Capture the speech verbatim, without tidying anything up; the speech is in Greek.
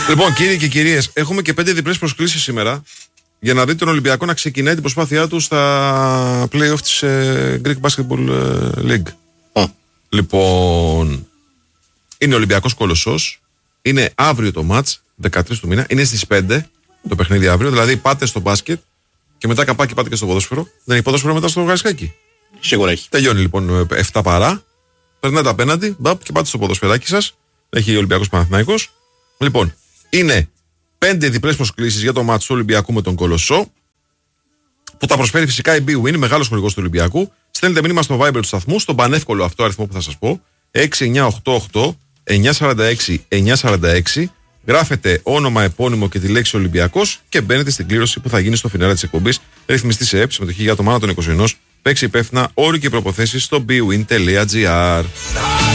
Λοιπόν, κύριοι και κυρίες, έχουμε και πέντε διπλές προσκλήσεις σήμερα για να δείτε τον Ολυμπιακό να ξεκινάει την προσπάθειά του στα play-off της ε, Greek Basketball League. Oh. Λοιπόν, είναι Ολυμπιακός Κολοσσός, είναι αύριο το μάτς, δεκατρείς του μήνα, είναι στις πέντε το παιχνίδι αύριο, δηλαδή πάτε στο μπάσκετ και μετά καπάκι πάτε και στο ποδόσφαιρο. Δεν έχει ποδόσφαιρο μετά στο Γαρισκάκι. Σίγουρα έχει. Τελειώνει λοιπόν επτά παρά, περνάτε απέναντι, μπαπ, και πάτε στο ποδοσφαιράκι σας. Έχει ο Ολυμπιακός Παναθηναϊκός. Λοιπόν, είναι πέντε διπλές προσκλήσεις για το μάτς του Ολυμπιακού με τον Κολοσσό, που τα προσφέρει φυσικά η BWIN, μεγάλος χορηγός του Ολυμπιακού. Στέλνετε μήνυμα στο Viber του σταθμού, στον πανεύκολο αυτό αριθμό που θα σας πω, έξι εννιά οκτώ οκτώ εννιά τέσσερα έξι εννιά τέσσερα έξι. Γράφετε όνομα, επώνυμο και τη λέξη Ολυμπιακός και μπαίνετε στην κλήρωση που θα γίνει στο φινάλε της εκπομπής. Ρυθμιστή σε ΕΠ, συμμετοχή για το μάνα των είκοσι ένα. Παίξει υπεύθυνα, όροι και προποθέσεις στο bwin τελεία gr.